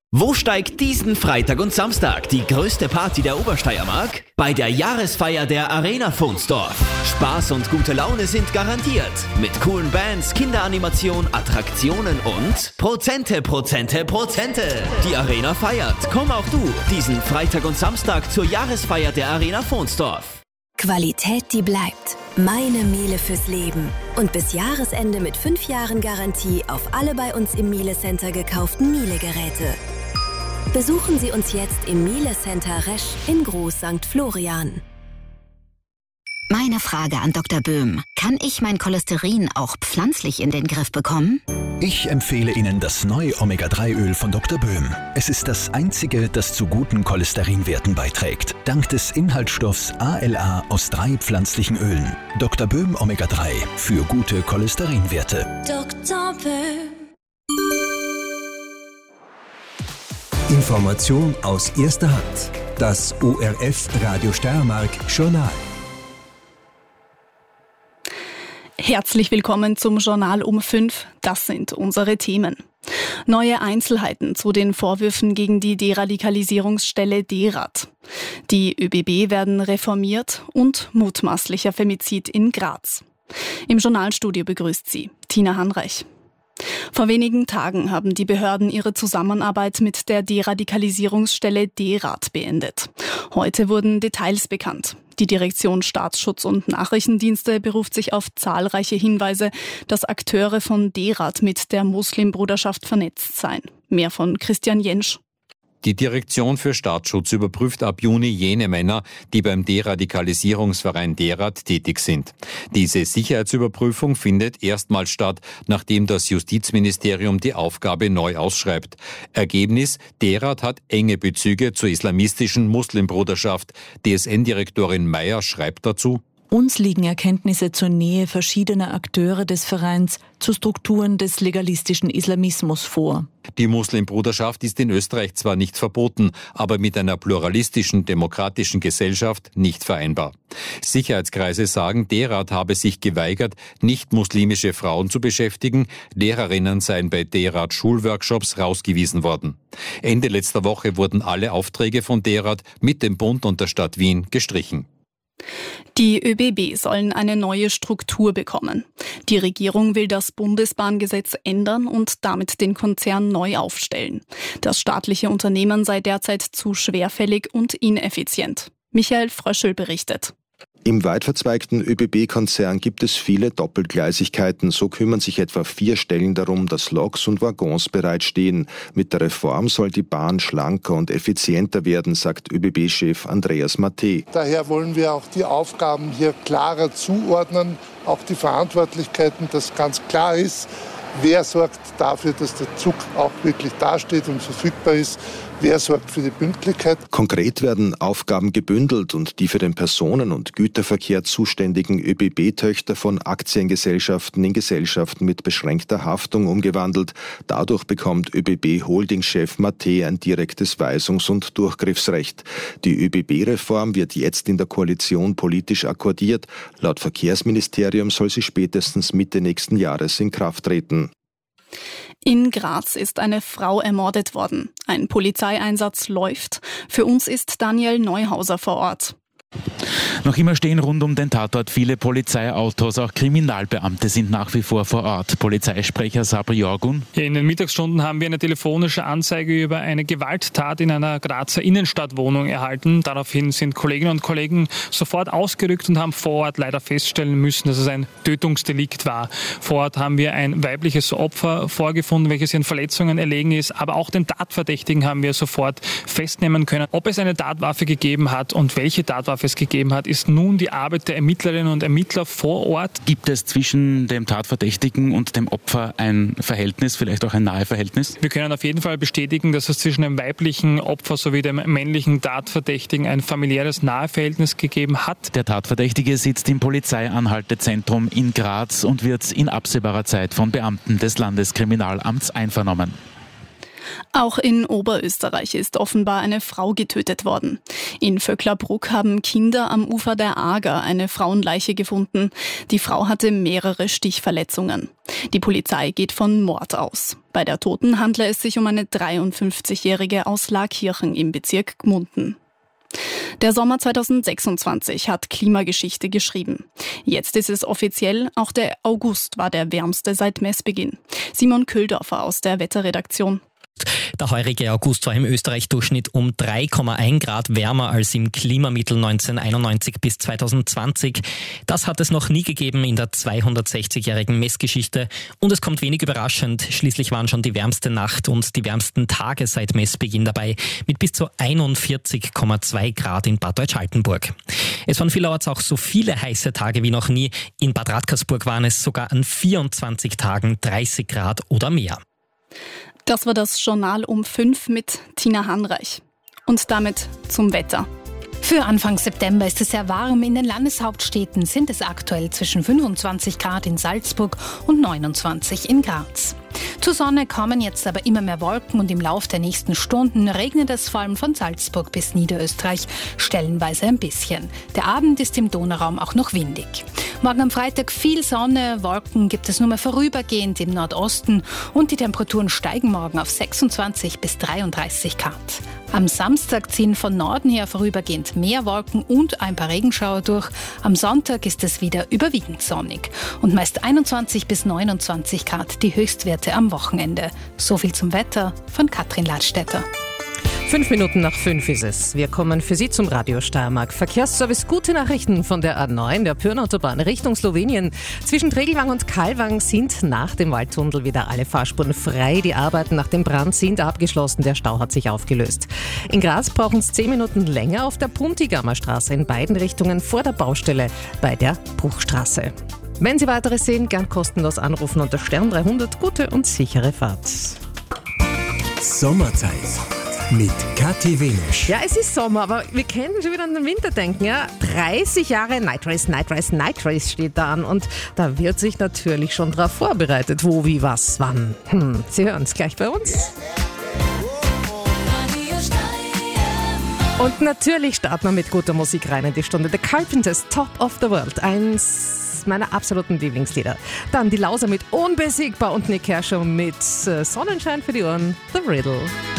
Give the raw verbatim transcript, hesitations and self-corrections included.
Wo steigt diesen Freitag und Samstag die größte Party der Obersteiermark? Bei der Jahresfeier der Arena Vunsdorf. Spaß und gute Laune sind garantiert. Mit coolen Bands, Kinderanimation, Attraktionen und Prozente, Prozente, Prozente. Die Arena feiert. Komm auch du diesen Freitag und Samstag zur Jahresfeier der Arena Vunsdorf. Qualität, die bleibt. Meine Miele fürs Leben. Und bis Jahresende mit fünf Jahren Garantie auf alle bei uns im Miele Center gekauften Miele-Geräte. Besuchen Sie uns jetzt im Miele Center Resch in Groß Sankt Florian. Meine Frage an Doktor Böhm. Kann ich mein Cholesterin auch pflanzlich in den Griff bekommen? Ich empfehle Ihnen das neue Omega drei Öl von Doktor Böhm. Es ist das einzige, das zu guten Cholesterinwerten beiträgt. Dank des Inhaltsstoffs A L A aus drei pflanzlichen Ölen. Doktor Böhm Omega drei für gute Cholesterinwerte. Doktor Böhm. Information aus erster Hand. Das O R F Radio Steiermark Journal. Herzlich willkommen zum Journal um fünf. Das sind unsere Themen. Neue Einzelheiten zu den Vorwürfen gegen die Deradikalisierungsstelle D-Rad. Die ÖBB werden reformiert und mutmaßlicher Femizid in Graz. Im Journalstudio begrüßt sie Tina Hanreich. Vor wenigen Tagen haben die Behörden ihre Zusammenarbeit mit der Deradikalisierungsstelle D-Rad beendet. Heute wurden Details bekannt. Die Direktion Staatsschutz und Nachrichtendienste beruft sich auf zahlreiche Hinweise, dass Akteure von D-Rad mit der Muslimbruderschaft vernetzt seien. Mehr von Christian Jentsch. Die Direktion für Staatsschutz überprüft ab Juni jene Männer, die beim Deradikalisierungsverein D-Rad tätig sind. Diese Sicherheitsüberprüfung findet erstmals statt, nachdem das Justizministerium die Aufgabe neu ausschreibt. Ergebnis: D-Rad hat enge Bezüge zur islamistischen Muslimbruderschaft. D S N-Direktorin Meyer schreibt dazu: Uns liegen Erkenntnisse zur Nähe verschiedener Akteure des Vereins zu Strukturen des legalistischen Islamismus vor. Die Muslimbruderschaft ist in Österreich zwar nicht verboten, aber mit einer pluralistischen, demokratischen Gesellschaft nicht vereinbar. Sicherheitskreise sagen, D-Rad habe sich geweigert, nicht-muslimische Frauen zu beschäftigen. Lehrerinnen seien bei D-Rad Schulworkshops rausgewiesen worden. Ende letzter Woche wurden alle Aufträge von D-Rad mit dem Bund und der Stadt Wien gestrichen. Die ÖBB sollen eine neue Struktur bekommen. Die Regierung will das Bundesbahngesetz ändern und damit den Konzern neu aufstellen. Das staatliche Unternehmen sei derzeit zu schwerfällig und ineffizient. Michael Fröschel berichtet. Im weit verzweigten ÖBB-Konzern gibt es viele Doppelgleisigkeiten. So kümmern sich etwa vier Stellen darum, dass Loks und Waggons bereitstehen. Mit der Reform soll die Bahn schlanker und effizienter werden, sagt ÖBB-Chef Andreas Matte. Daher wollen wir auch die Aufgaben hier klarer zuordnen, auch die Verantwortlichkeiten, dass ganz klar ist, wer sorgt dafür, dass der Zug auch wirklich dasteht und verfügbar ist. Wer sorgt für die Pünktlichkeit? Konkret werden Aufgaben gebündelt und die für den Personen- und Güterverkehr zuständigen ÖBB-Töchter von Aktiengesellschaften in Gesellschaften mit beschränkter Haftung umgewandelt. Dadurch bekommt ÖBB-Holding-Chef Matte ein direktes Weisungs- und Durchgriffsrecht. Die ÖBB-Reform wird jetzt in der Koalition politisch akkordiert. Laut Verkehrsministerium soll sie spätestens Mitte nächsten Jahres in Kraft treten. In Graz ist eine Frau ermordet worden. Ein Polizeieinsatz läuft. Für uns ist Daniel Neuhauser vor Ort. Noch immer stehen rund um den Tatort viele Polizeiautos, auch Kriminalbeamte sind nach wie vor vor Ort. Polizeisprecher Sabri Jorgun. In den Mittagsstunden haben wir eine telefonische Anzeige über eine Gewalttat in einer Grazer Innenstadtwohnung erhalten. Daraufhin sind Kolleginnen und Kollegen sofort ausgerückt und haben vor Ort leider feststellen müssen, dass es ein Tötungsdelikt war. Vor Ort haben wir ein weibliches Opfer vorgefunden, welches ihren Verletzungen erlegen ist, aber auch den Tatverdächtigen haben wir sofort festnehmen können. Ob es eine Tatwaffe gegeben hat und welche Tatwaffe es gegeben hat, ist nun die Arbeit der Ermittlerinnen und Ermittler vor Ort. Gibt es zwischen dem Tatverdächtigen und dem Opfer ein Verhältnis, vielleicht auch ein Naheverhältnis? Wir können auf jeden Fall bestätigen, dass es zwischen dem weiblichen Opfer sowie dem männlichen Tatverdächtigen ein familiäres Naheverhältnis gegeben hat. Der Tatverdächtige sitzt im Polizeianhaltezentrum in Graz und wird in absehbarer Zeit von Beamten des Landeskriminalamts einvernommen. Auch in Oberösterreich ist offenbar eine Frau getötet worden. In Vöcklerbruck haben Kinder am Ufer der Ager eine Frauenleiche gefunden. Die Frau hatte mehrere Stichverletzungen. Die Polizei geht von Mord aus. Bei der Toten handle es sich um eine dreiundfünfzigjährige aus Laakirchen im Bezirk Gmunden. Der Sommer zweitausendsechsundzwanzig hat Klimageschichte geschrieben. Jetzt ist es offiziell, auch der August war der wärmste seit Messbeginn. Simon Köhldorfer aus der Wetterredaktion. Der heurige August war im Österreich-Durchschnitt um drei Komma eins Grad wärmer als im Klimamittel neunzehnhunderteinundneunzig bis zweitausendzwanzig. Das hat es noch nie gegeben in der zweihundertsechzigjährigen Messgeschichte. Und es kommt wenig überraschend. Schließlich waren schon die wärmste Nacht und die wärmsten Tage seit Messbeginn dabei, mit bis zu einundvierzig Komma zwei Grad in Bad Deutsch-Altenburg. Es waren vielerorts auch so viele heiße Tage wie noch nie. In Bad Radkersburg waren es sogar an vierundzwanzig Tagen dreißig Grad oder mehr. Das war das Journal um fünf mit Tina Hanreich. Und damit zum Wetter. Für Anfang September ist es sehr warm. In den Landeshauptstädten sind es aktuell zwischen fünfundzwanzig Grad in Salzburg und neunundzwanzig in Graz. Zur Sonne kommen jetzt aber immer mehr Wolken und im Lauf der nächsten Stunden regnet es vor allem von Salzburg bis Niederösterreich stellenweise ein bisschen. Der Abend ist im Donauraum auch noch windig. Morgen am Freitag viel Sonne, Wolken gibt es nur mehr vorübergehend im Nordosten und die Temperaturen steigen morgen auf sechsundzwanzig bis dreiunddreißig Grad. Am Samstag ziehen von Norden her vorübergehend mehr Wolken und ein paar Regenschauer durch. Am Sonntag ist es wieder überwiegend sonnig und meist einundzwanzig bis neunundzwanzig Grad die Höchstwerte am Wochenende. So viel zum Wetter von Katrin Ladstätter. Fünf Minuten nach fünf ist es. Wir kommen für Sie zum Radio Steiermark. Verkehrsservice, gute Nachrichten von der A neun, der Pyrnautobahn Richtung Slowenien. Zwischen Tregelwang und Kalwang sind nach dem Waldtunnel wieder alle Fahrspuren frei. Die Arbeiten nach dem Brand sind abgeschlossen. Der Stau hat sich aufgelöst. In Graz brauchen es zehn Minuten länger auf der Puntigammer Straße in beiden Richtungen vor der Baustelle bei der Bruchstraße. Wenn Sie weiteres sehen, gern kostenlos anrufen unter Stern dreihundert. Gute und sichere Fahrt. Sommerzeit mit Kathi Wenesch. Ja, es ist Sommer, aber wir können schon wieder an den Winter denken. Ja? dreißig Jahre Night Race, Night Race, Night Race steht da an und da wird sich natürlich schon drauf vorbereitet. Wo, wie, was, wann. Hm, Sie hören es gleich bei uns. Und natürlich starten wir mit guter Musik rein in die Stunde. The Carpenters, Top of the World, eins meiner absoluten Lieblingslieder. Dann die Lauser mit Unbesiegbar und Nick Kershaw mit Sonnenschein für die Ohren, The Riddle.